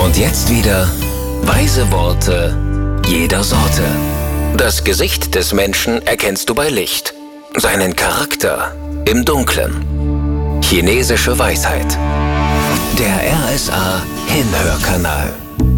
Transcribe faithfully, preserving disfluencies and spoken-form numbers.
Und jetzt wieder weise Worte jeder Sorte. Das Gesicht des Menschen erkennst du bei Licht, seinen Charakter im Dunklen. Chinesische Weisheit. Der R S A Hinhörkanal.